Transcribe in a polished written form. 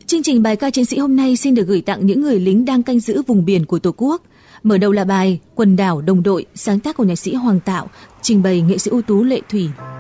Chương trình bài ca chiến sĩ hôm nay xin được gửi tặng những người lính đang canh giữ vùng biển của Tổ quốc. Mở đầu là bài Quần đảo đồng đội, sáng tác của nhạc sĩ Hoàng Tạo, trình bày nghệ sĩ ưu tú Lệ Thủy.